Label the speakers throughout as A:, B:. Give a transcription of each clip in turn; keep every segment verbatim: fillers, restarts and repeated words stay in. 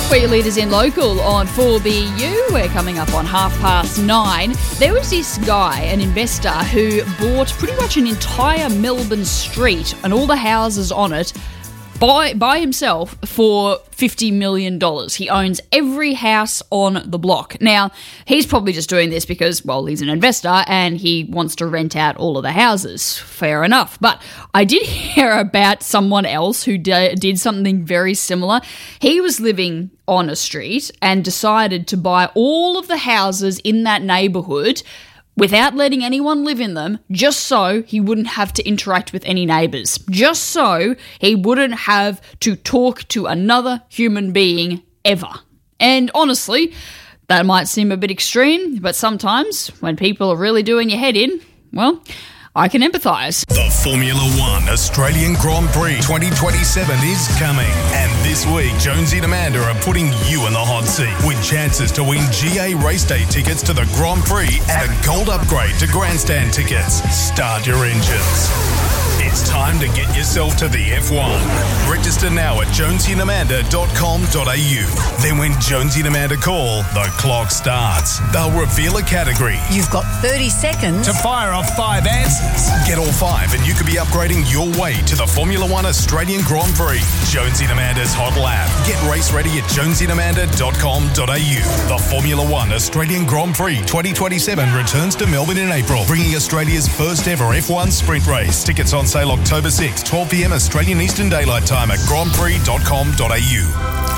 A: We're your leaders in local on four B U. We're coming up on half past nine. There was this guy, an investor, who bought pretty much an entire Melbourne street and all the houses on it by by himself for fifty million dollars. He owns every house on the block. Now, he's probably just doing this because, well, he's an investor and he wants to rent out all of the houses. Fair enough. But I did hear about someone else who d- did something very similar. He was living on a street and decided to buy all of the houses in that neighbourhood without letting anyone live in them, just so he wouldn't have to interact with any neighbours. Just so he wouldn't have to talk to another human being ever. And honestly, that might seem a bit extreme, but sometimes when people are really doing your head in, well, I can empathise.
B: The Formula One Australian Grand Prix twenty twenty-seven is coming. And this week, Jonesy and Amanda are putting you in the hot seat with chances to win G A race day tickets to the Grand Prix and a gold upgrade to grandstand tickets. Start your engines. It's time to get yourself to the F one. Register now at jonesy and amanda dot com dot a u. Then when Jonesy and Amanda call, the clock starts. They'll reveal a category.
C: You've got thirty seconds
B: to fire off five answers. Get all five and you could be upgrading your way to the Formula One Australian Grand Prix. Jonesy and Amanda's Hot Lap. Get race ready at jonesy and amanda dot com dot a u. The Formula One Australian Grand Prix twenty twenty-seven returns to Melbourne in April, bringing Australia's first ever F one sprint race. Tickets on sale October sixth, twelve p m Australian Eastern Daylight Time at grand prix dot com dot a u.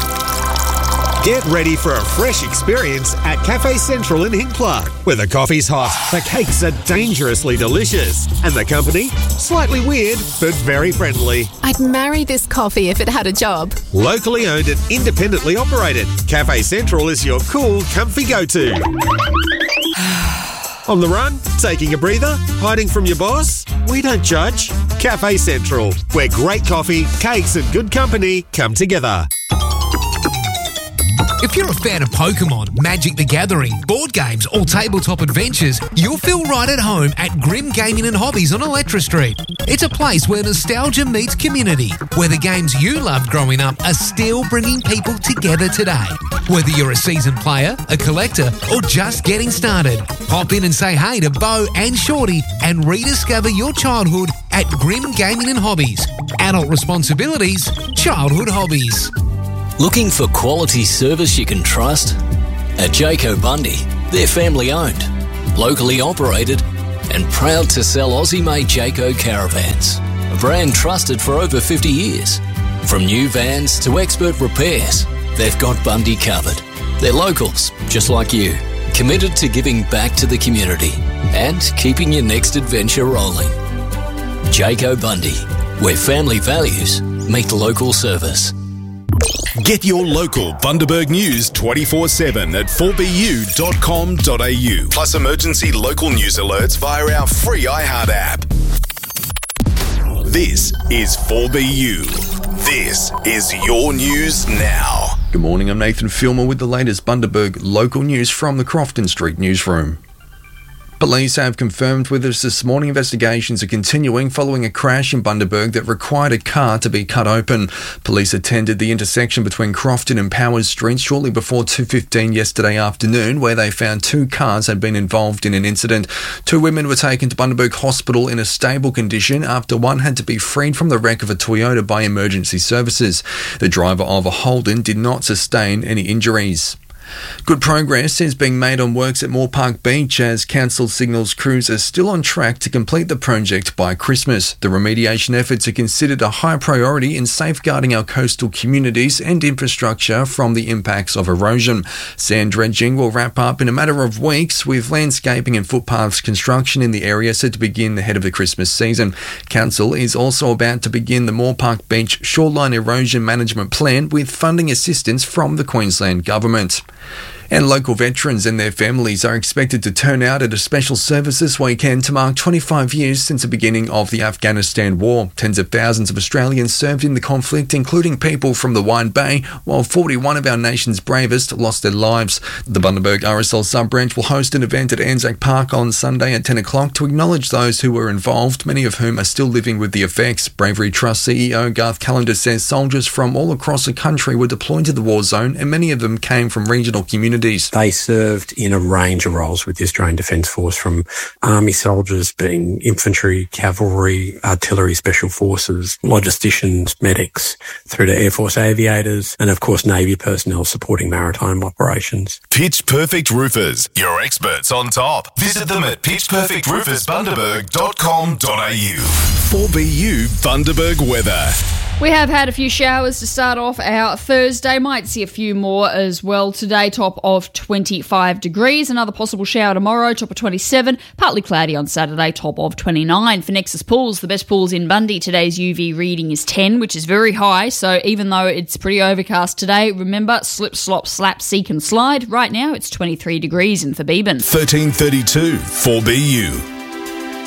D: Get ready for a fresh experience at Cafe Central in Hinckley, where the coffee's hot, the cakes are dangerously delicious, and the company, slightly weird but very friendly.
E: I'd marry this coffee if it had a job.
D: Locally owned and independently operated, Cafe Central is your cool, comfy go-to. On the run? Taking a breather? Hiding from your boss? We don't judge. Cafe Central, where great coffee, cakes and good company come together.
F: If you're a fan of Pokemon, Magic the Gathering, board games or tabletop adventures, you'll feel right at home at Grim Gaming and Hobbies on Electra Street. It's a place where nostalgia meets community, where the games you loved growing up are still bringing people together today. Whether you're a seasoned player, a collector or just getting started, pop in and say hey to Bo and Shorty and rediscover your childhood at Grim Gaming and Hobbies. Adult responsibilities, childhood hobbies.
G: Looking for quality service you can trust? At Jayco Bundy, they're family owned, locally operated, and proud to sell Aussie-made Jayco caravans, a brand trusted for over fifty years. From new vans to expert repairs, they've got Bundy covered. They're locals, just like you, committed to giving back to the community and keeping your next adventure rolling. Jayco Bundy, where family values meet local service.
B: Get your local Bundaberg news twenty-four seven at four b u dot com dot a u. Plus emergency local news alerts via our free iHeart app. This is four B U. This is your news now.
H: Good morning, I'm Nathan Filmer with the latest Bundaberg local news from the Crofton Street newsroom. Police have confirmed with us this morning investigations are continuing following a crash in Bundaberg that required a car to be cut open. Police attended the intersection between Crofton and Powers Street shortly before two fifteen yesterday afternoon, where they found two cars had been involved in an incident. Two women were taken to Bundaberg Hospital in a stable condition after one had to be freed from the wreck of a Toyota by emergency services. The driver of a Holden did not sustain any injuries. Good progress is being made on works at Moore Park Beach as council signals crews are still on track to complete the project by Christmas. The remediation efforts are considered a high priority in safeguarding our coastal communities and infrastructure from the impacts of erosion. Sand dredging will wrap up in a matter of weeks, with landscaping and footpaths construction in the area set to begin ahead of the Christmas season. Council is also about to begin the Moore Park Beach Shoreline Erosion Management Plan with funding assistance from the Queensland Government. And local veterans and their families are expected to turn out at a special service this weekend to mark twenty-five years since the beginning of the Afghanistan war. Tens of thousands of Australians served in the conflict, including people from the Wide Bay, while forty-one of our nation's bravest lost their lives. The Bundaberg R S L sub-branch will host an event at Anzac Park on Sunday at ten o'clock to acknowledge those who were involved, many of whom are still living with the effects. Bravery Trust C E O Garth Callender says soldiers from all across the country were deployed to the war zone, and many of them came from regional communities.
C: They served in a range of roles with the Australian Defence Force, from army soldiers being infantry, cavalry, artillery, special forces, logisticians, medics, through to Air Force aviators, and of course Navy personnel supporting maritime operations.
B: Pitch Perfect Roofers, your experts on top. Visit them at pitch perfect roofers bundaberg dot com dot a u. four B U Bundaberg weather.
A: We have had a few showers to start off our Thursday. Might see a few more as well today. Top of twenty-five degrees. Another possible shower tomorrow. Top of twenty-seven. Partly cloudy on Saturday. Top of twenty-nine. For Nexus Pools, the best pools in Bundy, today's U V reading is ten, which is very high. So even though it's pretty overcast today, remember, slip, slop, slap, seek and slide. Right now it's twenty-three degrees in Thebeben.
B: thirteen thirty-two four B U.